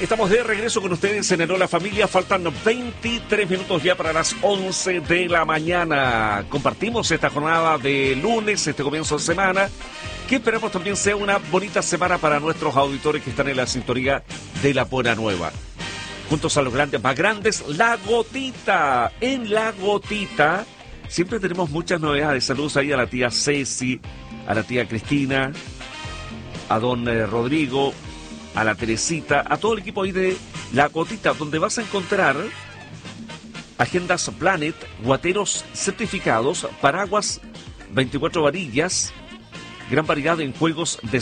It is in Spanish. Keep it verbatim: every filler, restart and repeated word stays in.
Estamos de regreso con ustedes en Hola Familia. Faltan veintitrés minutos ya para las once de la mañana. Compartimos esta jornada de lunes, este comienzo de semana, que esperamos también sea una bonita semana para nuestros auditores que están en la sintonía de La Buena Nueva. Juntos a los grandes más grandes, La Gotita. En La Gotita siempre tenemos muchas novedades. Saludos ahí a la tía Ceci, a la tía Cristina, a don eh, Rodrigo, a la Teresita, a todo el equipo ahí de La Gotita, donde vas a encontrar agendas Planet, guateros certificados, paraguas, veinticuatro varillas, gran variedad en juegos de